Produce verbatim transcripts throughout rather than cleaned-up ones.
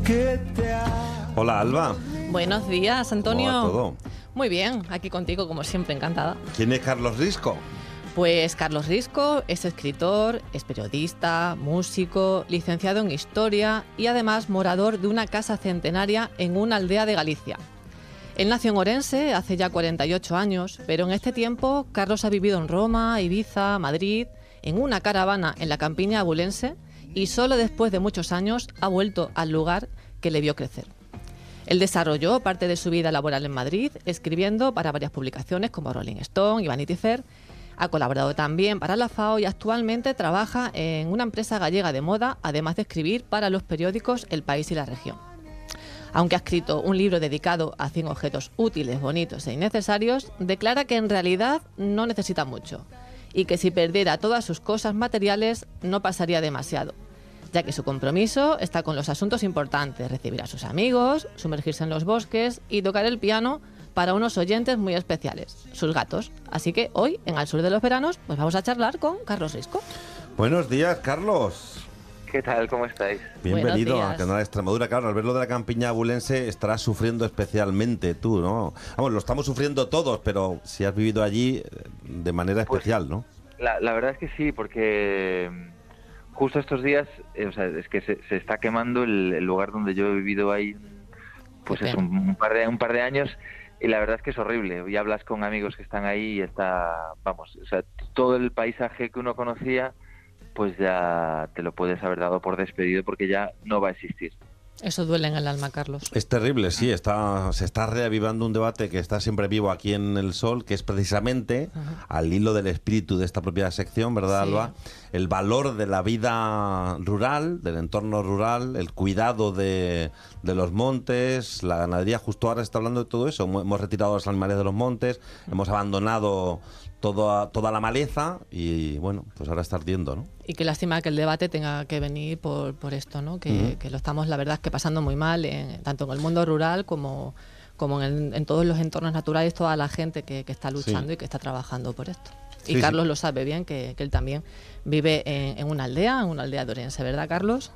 Hola, Alba. Buenos días, Antonio. ¿Cómo va todo? Muy bien, aquí contigo, como siempre, encantada. ¿Quién es Carlos Risco? Pues Carlos Risco es escritor, es periodista, músico, licenciado en Historia y además morador de una casa centenaria en una aldea de Galicia. Él nació en Orense hace ya cuarenta y ocho años, pero en este tiempo Carlos ha vivido en Roma, Ibiza, Madrid, en una caravana en la campiña abulense y solo después de muchos años ha vuelto al lugar que le vio crecer. Él desarrolló parte de su vida laboral en Madrid, escribiendo para varias publicaciones como Rolling Stone y Vanity Fair. Ha colaborado también para la FAO y actualmente trabaja en una empresa gallega de moda, además de escribir para los periódicos El País y La Región. Aunque ha escrito un libro dedicado a cien objetos útiles, bonitos e innecesarios, declara que en realidad no necesita mucho y que si perdiera todas sus cosas materiales no pasaría demasiado, ya que su compromiso está con los asuntos importantes, recibir a sus amigos, sumergirse en los bosques y tocar el piano para unos oyentes muy especiales, sus gatos. Así que hoy, en Al Sur de los Veranos, pues vamos a charlar con Carlos Risco. Buenos días, Carlos. ¿Qué tal? ¿Cómo estáis? Bienvenido a Canal Extremadura. Claro, al verlo de la campiña abulense estarás sufriendo especialmente tú, ¿no? Vamos, lo estamos sufriendo todos, pero si has vivido allí de manera pues, especial, ¿no? La, la verdad es que sí, porque justo estos días, eh, o sea, es que se, se está quemando el, el lugar donde yo he vivido ahí, pues es un, un par de un par de años. Y la verdad es que es horrible. Y hablas con amigos que están ahí y está, vamos, o sea, todo el paisaje que uno conocía, pues ya te lo puedes haber dado por despedido porque ya no va a existir. Eso duele en el alma, Carlos. Es terrible, sí. Está, se está reavivando un debate que está siempre vivo aquí en El Sol, que es precisamente, uh-huh. al hilo del espíritu de esta propia sección, ¿verdad, sí. Alba? El valor de la vida rural, del entorno rural, el cuidado de, de los montes, la ganadería. Justo ahora se está hablando de todo eso. Hemos retirado los animales de los montes, uh-huh. hemos abandonado toda, toda la maleza y, bueno, pues ahora está ardiendo, ¿no? Y qué lástima que el debate tenga que venir por, por esto, ¿no? Que, uh-huh. que lo estamos, la verdad, es que pasando muy mal, en, tanto en el mundo rural como, como en, el, en todos los entornos naturales, toda la gente que, que está luchando sí. y que está trabajando por esto. Y sí, Carlos sí. lo sabe bien, que, que él también vive en, en una aldea, en una aldea de Orense, ¿verdad, Carlos?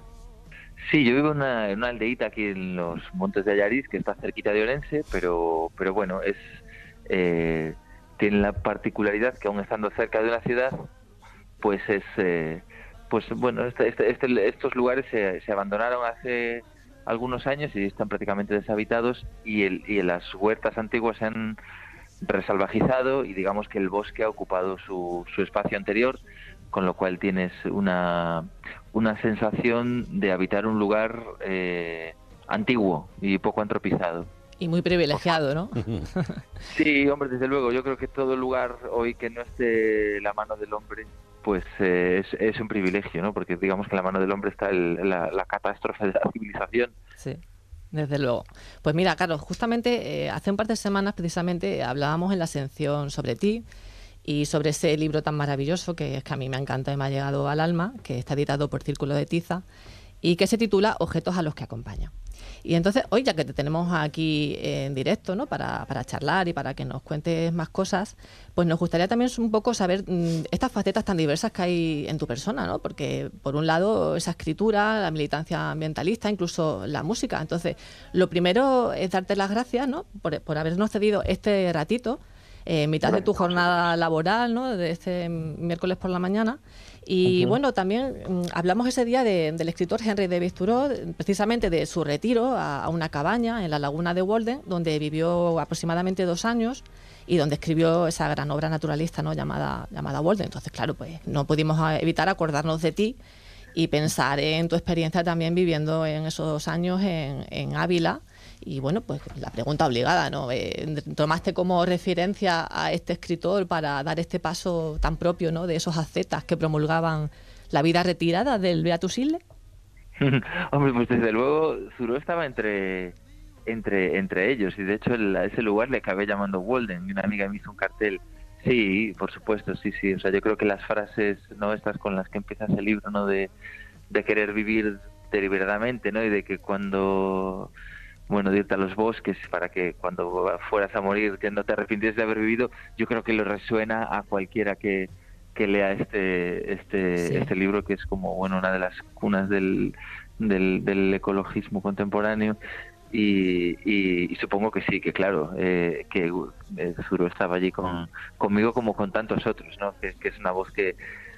Sí, yo vivo en una, en una aldeíta aquí en los Montes de Allariz, que está cerquita de Orense, pero, pero bueno, es eh, tiene la particularidad que aún estando cerca de una ciudad, pues es eh, pues bueno este, este, este, estos lugares se, se abandonaron hace algunos años y están prácticamente deshabitados y, el, y las huertas antiguas se han resalvajizado y digamos que el bosque ha ocupado su, su espacio anterior, con lo cual tienes una una sensación de habitar un lugar eh, antiguo y poco antropizado. Y muy privilegiado, ¿no? Sí, hombre, desde luego. Yo creo que todo lugar hoy que no esté la mano del hombre, pues eh, es, es un privilegio, ¿no? Porque digamos que en la mano del hombre está el, la, la catástrofe de la civilización. Sí, desde luego. Pues mira, Carlos, justamente eh, hace un par de semanas precisamente hablábamos en la sección sobre ti y sobre ese libro tan maravilloso que es que a mí me encanta y me ha llegado al alma, que está editado por Círculo de Tiza y que se titula Objetos a los que acompañan. Y entonces, hoy ya que te tenemos aquí en directo, ¿no? para, para charlar y para que nos cuentes más cosas, pues nos gustaría también un poco saber mmm, estas facetas tan diversas que hay en tu persona, ¿no? Porque por un lado esa escritura, la militancia ambientalista, incluso la música. Entonces, lo primero es darte las gracias, ¿no? por, por habernos cedido este ratito, en eh, mitad de tu jornada laboral, ¿no? De este miércoles por la mañana. Y uh-huh. bueno, también um, hablamos ese día de, del escritor Henry David Thoreau, precisamente de su retiro a, a una cabaña en la laguna de Walden, donde vivió aproximadamente dos años y donde escribió esa gran obra naturalista, ¿no? llamada, llamada Walden. Entonces, claro, pues no pudimos evitar acordarnos de ti y pensar en tu experiencia también viviendo en esos años en, en Ávila. Y bueno, pues la pregunta obligada, ¿no? Eh, ¿Tomaste como referencia a este escritor para dar este paso tan propio, ¿no? de esos ascetas que promulgaban la vida retirada del Beatus Ille? Hombre, pues desde luego Thoreau estaba entre entre entre ellos y de hecho el, a ese lugar le acabé llamando Walden. Una amiga me hizo un cartel. Sí, por supuesto, sí, sí. O sea, yo creo que las frases, ¿no? Estas con las que empiezas el libro, ¿no? De, de querer vivir deliberadamente, ¿no? Y de que cuando... bueno, de irte a los bosques para que cuando fueras a morir que no te arrepintieses de haber vivido, yo creo que lo resuena a cualquiera que, que lea este este sí. este libro, que es como, bueno, una de las cunas del, del, del ecologismo contemporáneo. Y, y, y supongo que sí, que claro, eh, que eh, Zuro estaba allí con, conmigo como con tantos otros, ¿no? Que, que es una voz que,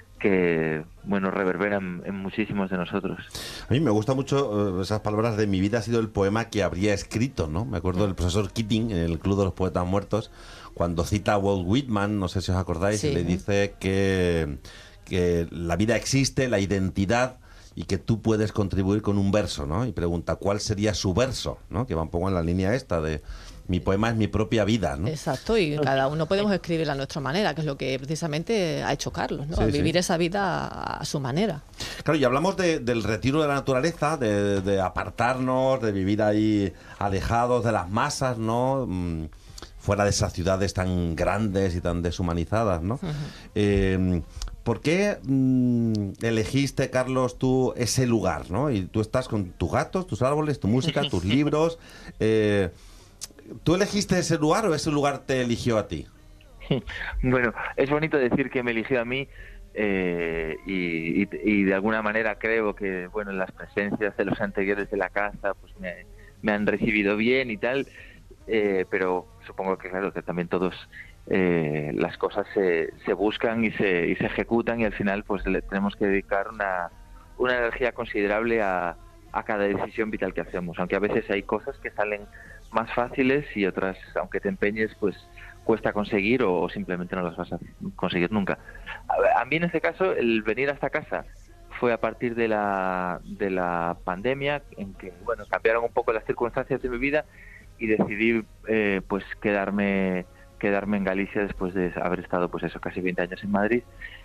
que bueno, reverbera en, en muchísimos de nosotros. A mí me gusta mucho uh, esas palabras de mi vida ha sido el poema que habría escrito, ¿no? Me acuerdo del profesor Keating en el Club de los Poetas Muertos, cuando cita a Walt Whitman, no sé si os acordáis, sí. Y le dice que, que la vida existe, la identidad, y que tú puedes contribuir con un verso, ¿no? Y pregunta, ¿cuál sería su verso? ¿No? Que va un poco en la línea esta de mi poema es mi propia vida, ¿no? Exacto, y cada uno podemos escribirla a nuestra manera, que es lo que precisamente ha hecho Carlos, ¿no? Sí, vivir sí. esa vida a su manera. Claro, y hablamos de, del retiro de la naturaleza, de, de apartarnos, de vivir ahí alejados de las masas, ¿no? Mm, fuera de esas ciudades tan grandes y tan deshumanizadas, ¿no? Uh-huh. Eh, ¿Por qué mmm, elegiste, Carlos, tú ese lugar, ¿no? Y tú estás con tus gatos, tus árboles, tu música, tus libros. Eh, ¿Tú elegiste ese lugar o ese lugar te eligió a ti? Bueno, es bonito decir que me eligió a mí eh, y, y, y de alguna manera creo que, bueno, las presencias de los anteriores de la casa pues me, me han recibido bien y tal, eh, pero supongo que, claro, que también todos... Eh, las cosas se, se buscan y se, y se ejecutan y al final pues le tenemos que dedicar una, una energía considerable a, a cada decisión vital que hacemos, aunque a veces hay cosas que salen más fáciles y otras, aunque te empeñes, pues cuesta conseguir o, o simplemente no las vas a conseguir nunca. A, a mí en este caso el venir a esta casa fue a partir de la, de la pandemia, en que bueno cambiaron un poco las circunstancias de mi vida y decidí eh, pues quedarme quedarme en Galicia después de haber estado pues eso casi veinte años en Madrid,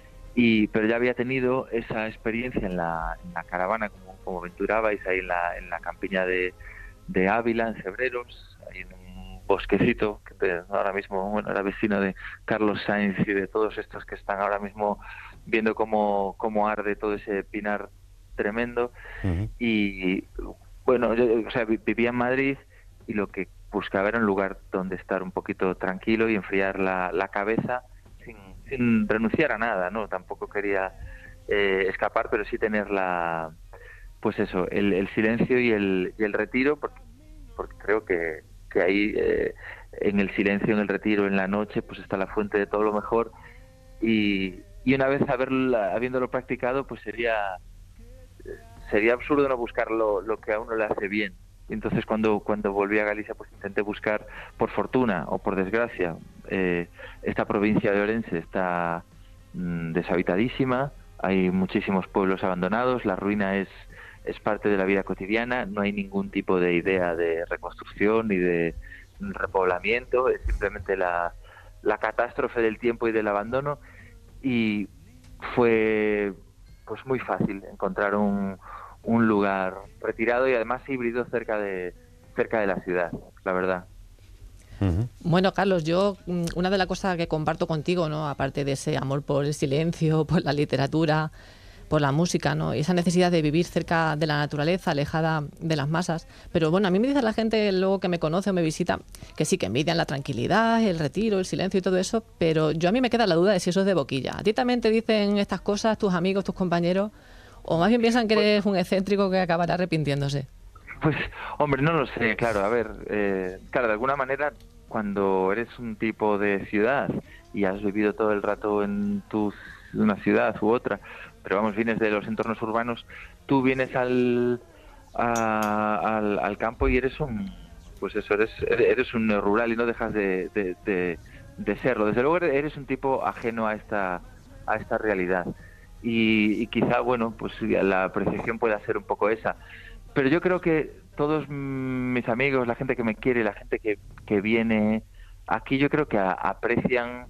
y pero ya había tenido esa experiencia en la, en la caravana, como, como aventurabais ahí en la, en la campiña de, de Ávila, en Cebreros, ahí en un bosquecito que ahora mismo bueno era vecino de Carlos Sainz y de todos estos que están ahora mismo viendo cómo, cómo arde todo ese pinar tremendo. Uh-huh. Y bueno, yo, o sea, vivía en Madrid y lo que buscaba era un lugar donde estar un poquito tranquilo y enfriar la, la cabeza sin, sin renunciar a nada, ¿no? Tampoco quería eh, escapar, pero sí tener la, pues eso, el, el silencio y el, y el retiro, porque, porque creo que, que ahí eh, en el silencio, en el retiro, en la noche, pues está la fuente de todo lo mejor y, y una vez haberla, habiéndolo practicado, pues sería sería absurdo no buscar lo, lo que a uno le hace bien. Entonces cuando cuando volví a Galicia pues intenté buscar, por fortuna o por desgracia, eh, esta provincia de Orense está mmm, deshabitadísima, hay muchísimos pueblos abandonados, la ruina es es parte de la vida cotidiana, no hay ningún tipo de idea de reconstrucción ni de repoblamiento, es simplemente la, la catástrofe del tiempo y del abandono, y fue pues muy fácil encontrar un un lugar retirado y además híbrido cerca de cerca de la ciudad, la verdad. Uh-huh. Bueno, Carlos, yo una de las cosas que comparto contigo, ¿no? Aparte de ese amor por el silencio, por la literatura, por la música, ¿no? Y esa necesidad de vivir cerca de la naturaleza, alejada de las masas. Pero bueno, a mí me dice la gente luego que me conoce o me visita que sí, que envidian la tranquilidad, el retiro, el silencio y todo eso, pero yo a mí me queda la duda de si eso es de boquilla. ¿A ti también te dicen estas cosas tus amigos, tus compañeros? ¿O más bien piensan que eres un excéntrico que acabará arrepintiéndose? Pues, hombre, no lo sé, claro. A ver, eh, claro, de alguna manera, cuando eres un tipo de ciudad y has vivido todo el rato en tu, una ciudad u otra, pero vamos, vienes de los entornos urbanos, tú vienes al, a, al, al campo y eres un, pues eso, eres, eres un rural y no dejas de, de, de, de serlo. Desde luego eres un tipo ajeno a esta, a esta realidad. Y, y quizá, bueno, pues la apreciación pueda ser un poco esa. Pero yo creo que todos mis amigos, la gente que me quiere, la gente que, que viene aquí, yo creo que a, aprecian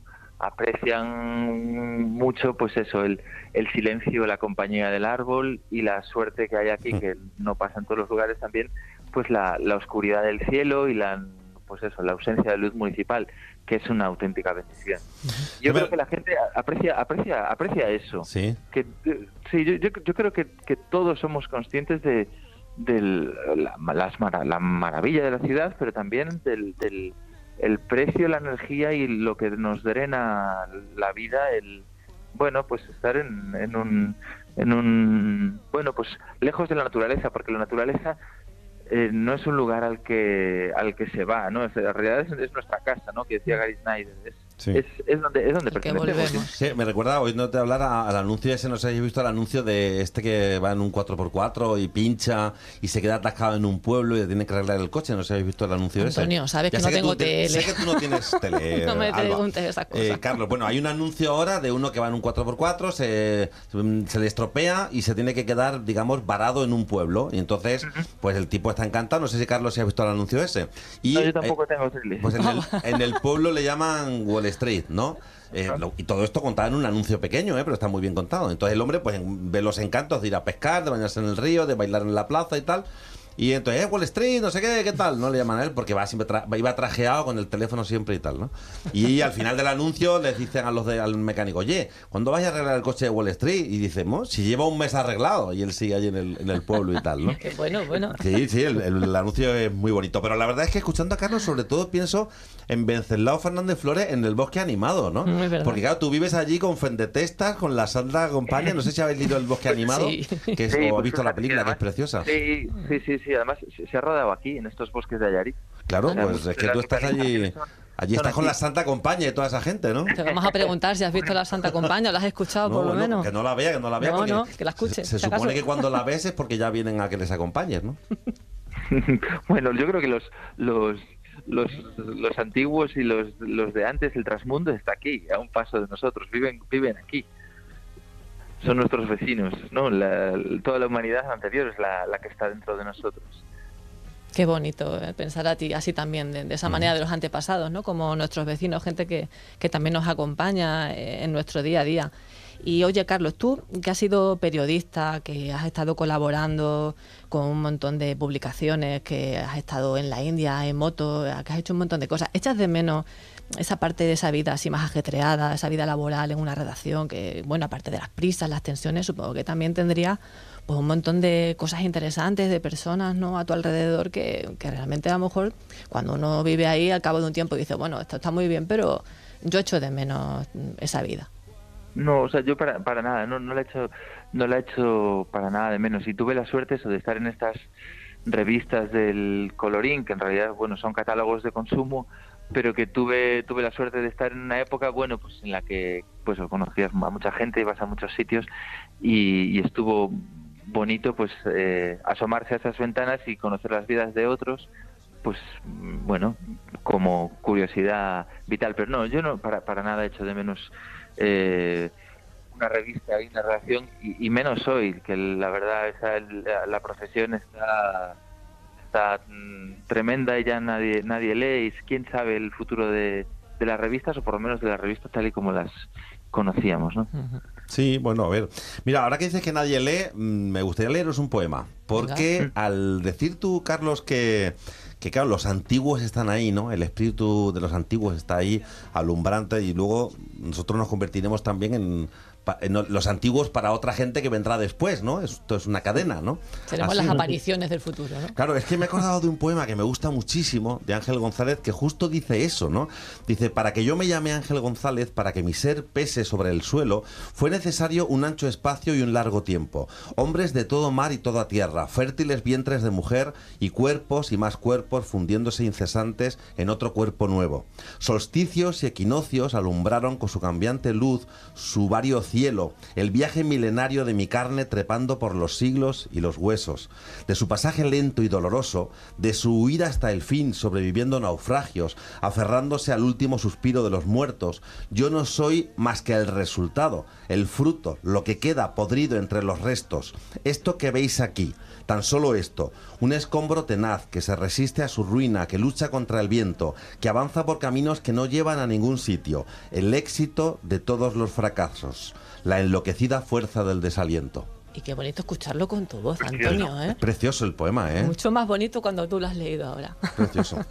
aprecian mucho, pues eso, el, el silencio, la compañía del árbol y la suerte que hay aquí, que no pasa en todos los lugares también, pues la, la oscuridad del cielo y la, pues eso, la ausencia de luz municipal, que es una auténtica bendición. Yo creo que la gente aprecia aprecia aprecia eso. Sí. Que sí, yo, yo, yo creo que, que todos somos conscientes de, de la, las mara, la maravilla de la ciudad, pero también del, del el precio, la energía y lo que nos drena la vida, el bueno, pues estar en, en un en un, bueno, pues lejos de la naturaleza, porque la naturaleza eh, no es un lugar al que al que se va, ¿no? Es, en realidad es, es nuestra casa, ¿no? Que decía Gary Snyder. Es, Sí. es, es donde es donde Que volvemos. Sí, me recuerda, hoy no te hablara al anuncio ese, no sé si habéis visto el anuncio de este que va en un cuatro por cuatro y pincha y se queda atascado en un pueblo y le tiene que arreglar el coche, no sé si habéis visto el anuncio Antonio, ese. sabes Ya que sé no tengo tú te- tele. Sé que tú no tienes tele, No me Alba. preguntes esas cosas. Eh, Carlos, bueno, hay un anuncio ahora de uno que va en un cuatro por cuatro, se, se le estropea y se tiene que quedar, digamos, varado en un pueblo. Y entonces, pues el tipo está encantado, no sé si Carlos si ha visto el anuncio ese. Y, No, yo tampoco eh, tengo tele. Pues en el, en el pueblo le llaman Wall Street, ¿no? Eh, lo- y todo esto contado en un anuncio pequeño, ¿eh? Pero está muy bien contado. Entonces el hombre pues ve los encantos de ir a pescar, de bañarse en el río, de bailar en la plaza y tal. Y entonces, eh, Wall Street, no sé qué, qué tal. No le llaman a él porque va siempre tra- iba trajeado con el teléfono siempre y tal, ¿no? Y al final del anuncio les dicen a los de, al mecánico, oye, ¿cuándo vais a arreglar el coche de Wall Street? Y dicen, "Mo, si lleva un mes arreglado". Y él sigue allí en el, en el pueblo y tal, ¿no? Qué bueno, bueno. Sí, sí, el, el- el anuncio es muy bonito. Pero la verdad es que escuchando a Carlos, sobre todo pienso en Venceslao Fernández Flores en El Bosque Animado, ¿no? Mm, es verdad. Porque claro, tú vives allí con Fendetestas, con la Santa Compañía. No sé si habéis leído El Bosque Animado, Sí. que es, Sí, o pues habéis visto la fíjate película, que es además- preciosa. Sí, sí, sí, sí. Además se, se ha rodado aquí, en estos bosques de Ayarit. Claro, O sea, pues muchas es de que las tú estás allí, localizaciones son- allí son estás con aquí. la Santa Compañía y toda esa gente, ¿no? Te vamos a preguntar si has visto la Santa Compañía, o la has escuchado No, por lo bueno, menos. que no la vea, que no la vea. No, porque no, que la escuche, Se, se si acaso. supone que cuando la ves es porque ya vienen a que les acompañes, ¿no? Bueno, yo creo que los los los, los antiguos y los, los de antes, el trasmundo está aquí, a un paso de nosotros, viven viven aquí. Son nuestros vecinos, ¿no? La- toda la humanidad anterior es la, la que está dentro de nosotros. Qué bonito eh, pensar a ti así también, de, de esa manera de los antepasados, ¿no? Como nuestros vecinos, gente que, que también nos acompaña eh, en nuestro día a día. Y oye, Carlos, tú que has sido periodista, que has estado colaborando con un montón de publicaciones, que has estado en la India, en moto, que has hecho un montón de cosas, ¿echas de menos esa parte de esa vida así más ajetreada, esa vida laboral en una redacción que, bueno, aparte de las prisas, las tensiones, supongo que también tendrías pues un montón de cosas interesantes, de personas, ¿no?, a tu alrededor que, que realmente a lo mejor cuando uno vive ahí al cabo de un tiempo dice, bueno, esto está muy bien, pero yo echo de menos esa vida. No, o sea, yo para, para nada, no, no la he hecho, no la he hecho para nada de menos. Y tuve la suerte eso de estar en estas revistas del Colorín, que en realidad, bueno, son catálogos de consumo, pero que tuve, tuve la suerte de estar en una época, bueno, pues en la que, pues conocías a mucha gente, ibas a muchos sitios y, y estuvo bonito, pues, eh, asomarse a esas ventanas y conocer las vidas de otros, pues, bueno, como curiosidad vital. Pero no, yo no, para, para nada he hecho de menos Eh, una revista y una redacción y, y menos hoy, que la verdad esa, la, la profesión está está mm, tremenda y ya nadie nadie lee y quién sabe el futuro de, de las revistas o por lo menos de las revistas tal y como las conocíamos, ¿no? Sí, bueno, a ver. Mira, ahora que dices que nadie lee, mm, me gustaría leeros un poema. Porque Venga. al decir tú, Carlos, que, que claro, los antiguos están ahí, ¿no? El espíritu de los antiguos está ahí, alumbrante, y luego nosotros nos convertiremos también en, pa- en los antiguos para otra gente que vendrá después, ¿no? Esto es una cadena, ¿no? Seremos Así, las ¿no? apariciones del futuro, ¿no? Claro, es que me he acordado de un poema que me gusta muchísimo, de Ángel González, que justo dice eso, ¿no? Dice, para que yo me llame Ángel González, para que mi ser pese sobre el suelo, fue necesario un ancho espacio y un largo tiempo. Hombres de todo mar y toda tierra, fértiles vientres de mujer y cuerpos y más cuerpos fundiéndose incesantes en otro cuerpo nuevo. Solsticios y equinoccios alumbraron con su cambiante luz su vario cielo, el viaje milenario de mi carne trepando por los siglos y los huesos, de su pasaje lento y doloroso, de su huida hasta el fin, sobreviviendo naufragios, aferrándose al último suspiro de los muertos. Yo no soy más que el resultado, el fruto, lo que queda podrido entre los restos. Esto que veis aquí, tan solo esto, un escombro tenaz que se resiste a su ruina, que lucha contra el viento, que avanza por caminos que no llevan a ningún sitio, el éxito de todos los fracasos, la enloquecida fuerza del desaliento. Y qué bonito escucharlo con tu voz, Antonio, ¿eh? Precioso el poema, ¿eh? Mucho más bonito cuando tú lo has leído ahora. Precioso.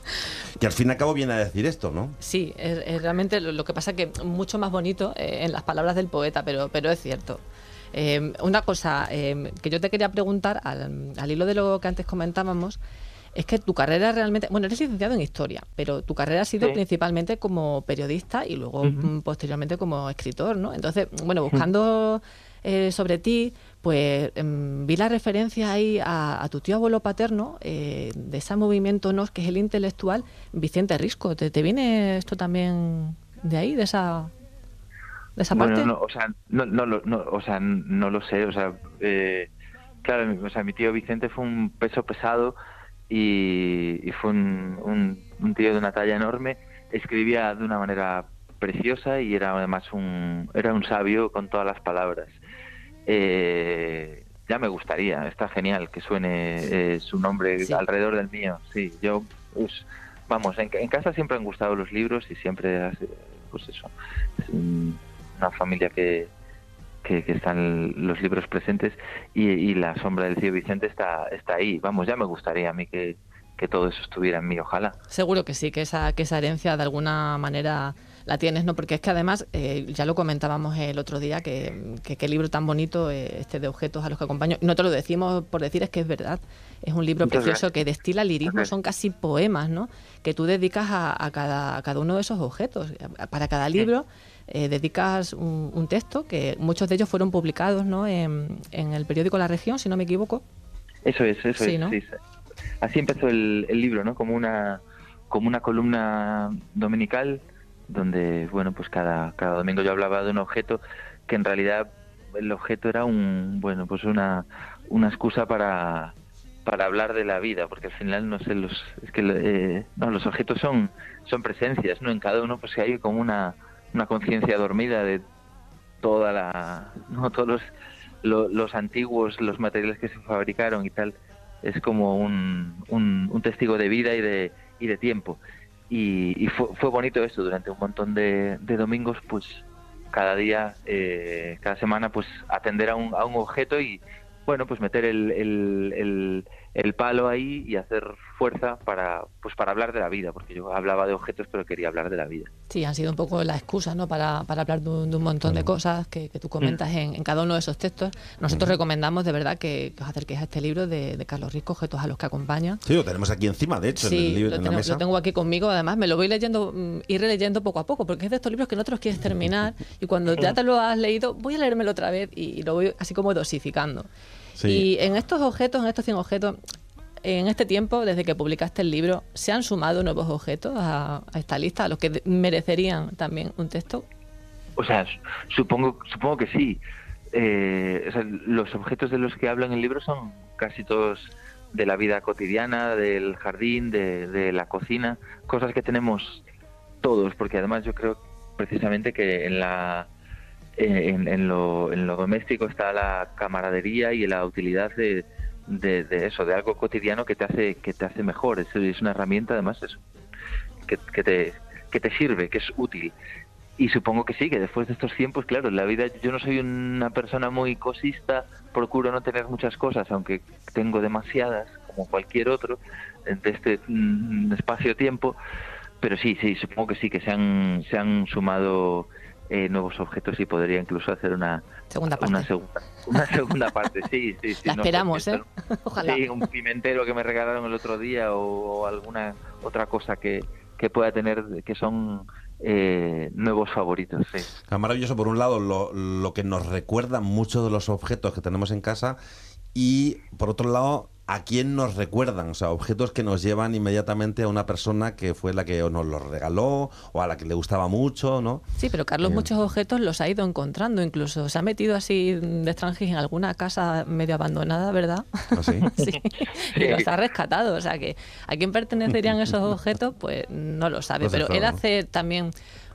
Que al fin y al cabo viene a decir esto, ¿no? Sí, es, es realmente lo, lo que pasa que mucho más bonito eh, en las palabras del poeta, pero, pero es cierto. Eh, una cosa eh, que yo te quería preguntar, al, al hilo de lo que antes comentábamos, es que tu carrera realmente, bueno, eres licenciado en Historia, pero tu carrera ha sido Sí. principalmente como periodista y luego Ujú. mm, posteriormente como escritor, ¿no? Entonces, bueno, buscando eh, sobre ti, pues eh, vi la referencia ahí a, a tu tío abuelo paterno, eh, de ese movimiento N O S, que es el intelectual, Vicente Risco. ¿Te, te viene esto también de ahí, de esa, de esa Bueno, parte? no, o sea, no, no, lo- no, o sea, no lo sé, o sea, eh, claro, mi- o sea, mi tío Vicente fue un peso pesado y, y fue un, un, un tío de una talla enorme. Escribía de una manera preciosa y era además un, era un sabio con todas las palabras. Eh, ya me gustaría, está genial que suene eh, su nombre Sí. alrededor del mío. Sí, yo, pues, vamos, en, en casa siempre han gustado los libros y siempre, has- pues eso, es un- una familia que, que, que están los libros presentes y, y la sombra del tío Vicente está, está ahí. Vamos, ya me gustaría a mí que, que todo eso estuviera en mí, ojalá. Seguro que sí, que esa, que esa herencia de alguna manera la tienes, ¿no? Porque es que además, eh, ya lo comentábamos el otro día, que que qué libro tan bonito, eh, este de objetos a los que acompaño. No te lo decimos por decir, es que es verdad. Es un libro Muchas precioso gracias. que destila lirismo, Gracias. son casi poemas, ¿no? Que tú dedicas a, a cada, a cada uno de esos objetos. Para cada libro eh, dedicas un, un texto, que muchos de ellos fueron publicados, ¿no? En, en el periódico La Región, si no me equivoco. Eso es, eso Sí, es, ¿no? sí. Así empezó el, el libro, ¿no? Como una, como una columna dominical donde, bueno, pues cada, cada domingo yo hablaba de un objeto que en realidad el objeto era un, bueno, pues una, una excusa para, para hablar de la vida, porque al final, no sé, los, es que eh, no, los objetos son, son presencias, ¿no? En cada uno pues hay como una, una conciencia dormida de toda la, no, todos los, lo- los antiguos, los materiales que se fabricaron y tal. Es como un, un, un testigo de vida y de, y de tiempo. Y, y fue, fue bonito esto durante un montón de, de domingos, pues cada día, eh, cada semana, pues atender a un, a un objeto y, bueno, pues meter el, el, el, el palo ahí y hacer fuerza para, pues para hablar de la vida, porque yo hablaba de objetos, pero quería hablar de la vida. Sí, han sido un poco la excusa, ¿no? Para, para hablar de un, de un montón de cosas que, que tú comentas en, en cada uno de esos textos. Nosotros recomendamos de verdad que, que os acerquéis a este libro de, de Carlos Risco, Objetos a los que acompaña. Sí, lo tenemos aquí encima, de hecho, en, el Sí, libro, lo en la tengo, mesa. lo tengo aquí conmigo, además me lo voy leyendo mm, y releyendo poco a poco, porque es de estos libros que no te los quieres terminar y cuando ya te lo has leído, voy a leérmelo otra vez y, y lo voy así como dosificando. Sí. Y en estos objetos, en estos cien objetos, en este tiempo, desde que publicaste el libro, ¿se han sumado nuevos objetos a, a esta lista, a los que de- merecerían también un texto? O sea, su- supongo, supongo que sí. Eh, o sea, los objetos de los que habla en el libro son casi todos de la vida cotidiana, del jardín, de, de la cocina, cosas que tenemos todos, porque además yo creo precisamente que en la en, en lo, en lo doméstico está la camaradería y la utilidad de, de, de eso, de algo cotidiano que te hace que te hace mejor. Es, es una herramienta además eso, que, que te que te sirve, que es útil. Y supongo que sí, que después de estos tiempos, claro, en la vida yo no soy una persona muy cosista, procuro no tener muchas cosas, aunque tengo demasiadas, como cualquier otro, de este mm, espacio-tiempo, pero sí, sí, supongo que sí, que se han, se han sumado eh, nuevos objetos y podría incluso hacer una Segunda parte. una segunda, una segunda parte, sí, sí, sí. La no sé, esperamos, ¿eh? pienso- Ojalá. Sí, un pimentero que me regalaron el otro día o, o alguna otra cosa que, que pueda tener que son eh, nuevos favoritos, sí. Es maravilloso, por un lado, lo, lo que nos recuerdan muchos de los objetos que tenemos en casa y, por otro lado, a quién nos recuerdan, o sea, objetos que nos llevan inmediatamente a una persona que fue la que nos los regaló o a la que le gustaba mucho, ¿no? Sí, pero Carlos Eh, muchos objetos los ha ido encontrando, incluso se ha metido así de extranjero en alguna casa medio abandonada, ¿verdad? ¿Ah, sí? Sí, y los ha rescatado. O sea que a quién pertenecerían esos objetos, pues no lo sabe. No sé, Pero él claro. hace también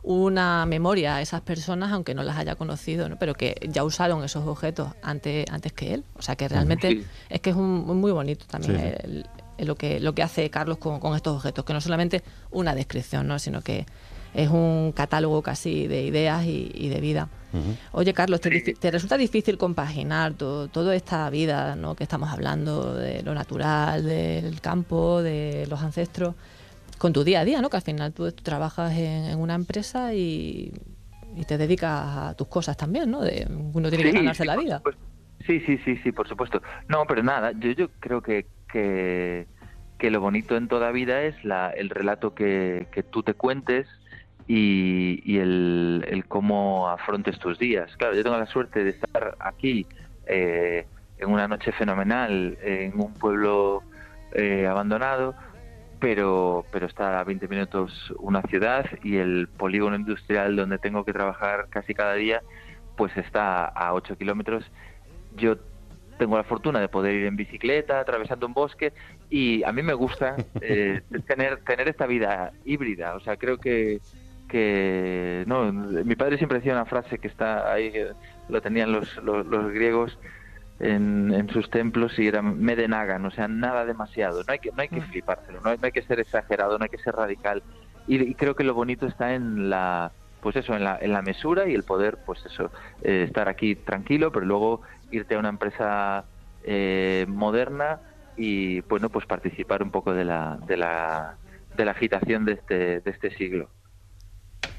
una memoria a esas personas, aunque no las haya conocido, ¿no? Pero que ya usaron esos objetos antes, antes que él. O sea que realmente Sí. es que es un, muy bonito también Sí, sí. el- el- lo que lo que hace Carlos con, con estos objetos, que no solamente una descripción, ¿no? Sino que es un catálogo casi de ideas y, y de vida. Ujú. Oye, Carlos, ¿te, difi- te resulta difícil compaginar todo, toda esta vida, ¿no? Que estamos hablando de lo natural, del campo, de los ancestros, con tu día a día, ¿no? Que al final tú, tú trabajas en, en una empresa y, y te dedicas a tus cosas también, ¿no? De, uno tiene que Sí, ganarse sí, la por vida. supuesto. Sí, sí, sí, sí, por supuesto. No, pero nada, yo, yo creo que, que, que lo bonito en toda vida es la, el relato que, que tú te cuentes y, y el, el cómo afrontes tus días. Claro, yo tengo la suerte de estar aquí eh, en una noche fenomenal, en un pueblo eh, abandonado, pero pero está a veinte minutos una ciudad, y el polígono industrial donde tengo que trabajar casi cada día pues está a ocho kilómetros. Yo tengo la fortuna de poder ir en bicicleta atravesando un bosque, y a mí me gusta eh, tener tener esta vida híbrida. O sea, creo que que no, mi padre siempre decía una frase que está ahí, que lo tenían los, los, los griegos en, en sus templos, y era medenagan, o sea, nada demasiado. No hay que no hay que flipárselo, no hay, no hay que ser exagerado, no hay que ser radical. Y, y creo que lo bonito está en la pues eso, en la, en la mesura, y el poder, pues eso, eh, estar aquí tranquilo, pero luego irte a una empresa eh, moderna y, bueno, pues participar un poco de la de la de la agitación de este de este siglo.